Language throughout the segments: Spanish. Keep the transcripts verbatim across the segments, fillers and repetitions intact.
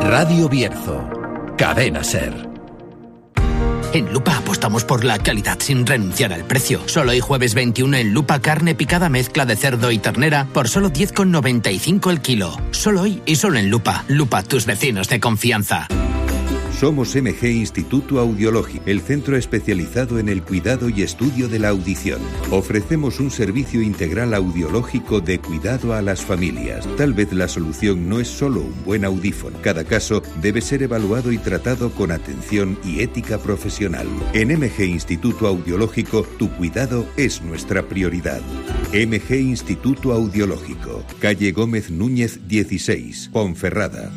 Radio Bierzo, Cadena SER. En Lupa apostamos por la calidad sin renunciar al precio. Solo hoy jueves veintiuno en Lupa carne picada mezcla de cerdo y ternera por solo diez con noventa y cinco el kilo. Solo hoy y solo en Lupa. Lupa, tus vecinos de confianza. Somos M G Instituto Audiológico, el centro especializado en el cuidado y estudio de la audición. Ofrecemos un servicio integral audiológico de cuidado a las familias. Tal vez la solución no es solo un buen audífono. Cada caso debe ser evaluado y tratado con atención y ética profesional. En M G Instituto Audiológico, tu cuidado es nuestra prioridad. M G Instituto Audiológico, calle Gómez Núñez dieciséis, Ponferrada.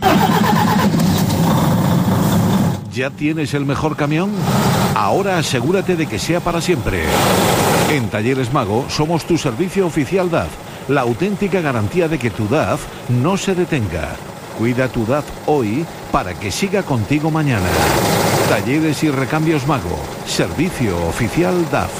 ¿Ya tienes el mejor camión? Ahora asegúrate de que sea para siempre. En Talleres Mago somos tu servicio oficial D A F, la auténtica garantía de que tu D A F no se detenga. Cuida tu D A F hoy para que siga contigo mañana. Talleres y Recambios Mago, servicio oficial D A F.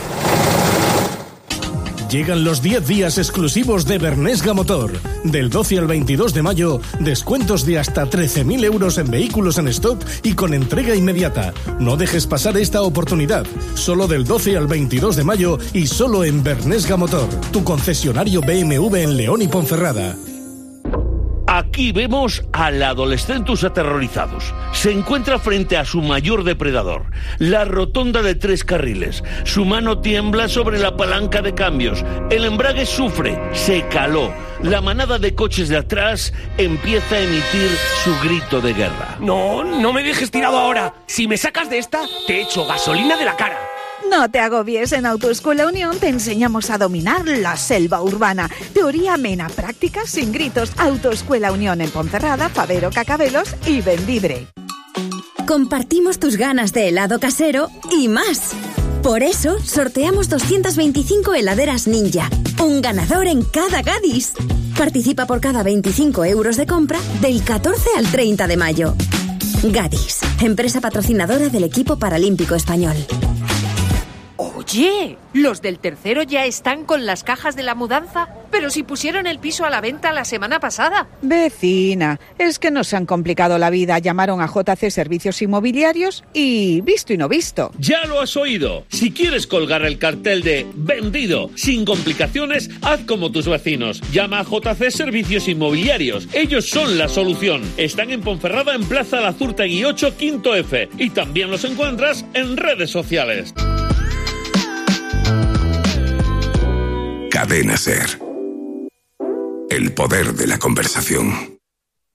Llegan los diez días exclusivos de Bernesga Motor. Del doce al veintidós de mayo, descuentos de hasta trece mil euros en vehículos en stock y con entrega inmediata. No dejes pasar esta oportunidad. Solo del doce al veintidós de mayo y solo en Bernesga Motor, tu concesionario B M W en León y Ponferrada. Aquí vemos al adolescentus aterrorizados. Se encuentra frente a su mayor depredador, la rotonda de tres carriles. Su mano tiembla sobre la palanca de cambios. El embrague sufre, se caló. La manada de coches de atrás empieza a emitir su grito de guerra. No, no me dejes tirado ahora. Si me sacas de esta, te echo gasolina de la cara. No te agobies, en Autoescuela Unión te enseñamos a dominar la selva urbana. Teoría amena, práctica sin gritos. Autoescuela Unión en Ponferrada, Favero, Cacabelos y Bembibre. Compartimos tus ganas de helado casero y más. Por eso sorteamos doscientas veinticinco heladeras Ninja. Un ganador en cada Gadis. Participa por cada veinticinco euros de compra del catorce al treinta de mayo. Gadis, empresa patrocinadora del equipo paralímpico español. Oye, ¿los del tercero ya están con las cajas de la mudanza? Pero si pusieron el piso a la venta la semana pasada. Vecina, es que nos han complicado la vida. Llamaron a J C Servicios Inmobiliarios y visto y no visto. Ya lo has oído. Si quieres colgar el cartel de vendido sin complicaciones, haz como tus vecinos. Llama a J C Servicios Inmobiliarios. Ellos son la solución. Están en Ponferrada, en Plaza Lazurtegui ocho, Quinto F. Y también los encuentras en redes sociales. Cadena SER. El poder de la conversación.